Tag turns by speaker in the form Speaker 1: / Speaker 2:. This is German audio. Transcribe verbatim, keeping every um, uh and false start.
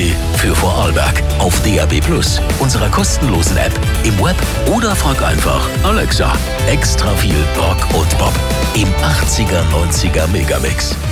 Speaker 1: P für Vorarlberg auf D A B Plus, unserer kostenlosen App, im Web oder frag einfach Alexa. Extra viel Rock und Pop im achtziger, neunziger Megamix.